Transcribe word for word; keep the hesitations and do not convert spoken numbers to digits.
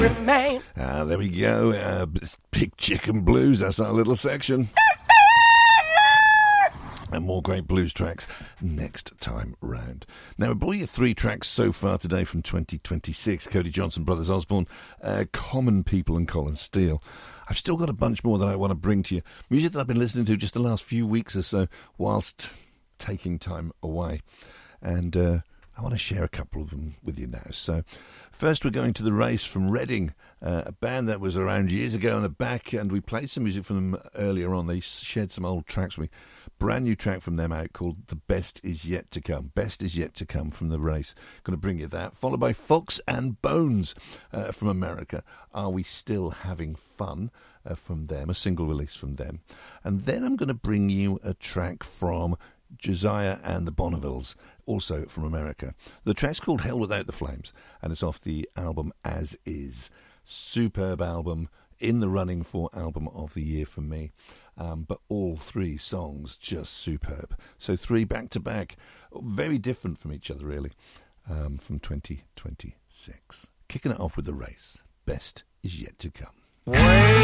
Remain. Ah, there we go. Uh, Big Chicken Blues. That's our little section. And more great blues tracks next time round. Now, I brought you three tracks so far today from twenty twenty-six. Cody Johnson, Brothers Osborne, uh, Common People and Colin Steele. I've still got a bunch more that I want to bring to you. Music that I've been listening to just the last few weeks or so whilst taking time away. And uh, I want to share a couple of them with you now. So first we're going to The Race from Reading, uh, a band that was around years ago on the back, and we played some music from them earlier on. They shared some old tracks with me. Brand new track from them out called The Best Is Yet To Come. Best Is Yet To Come from The Race. Going to bring you that. Followed by Fox and Bones uh, from America. Are We Still Having Fun uh, from them. A single release from them. And then I'm going to bring you a track from Josiah and the Bonnevilles, also from America. The track's called Hell Without the Flames, and it's off the album As Is. Superb album, in the running for Album of the Year for me. Um, but all three songs just superb. So three back-to-back, very different from each other, really, um, from twenty twenty-six. Kicking it off with The Race. Best Is Yet To Come.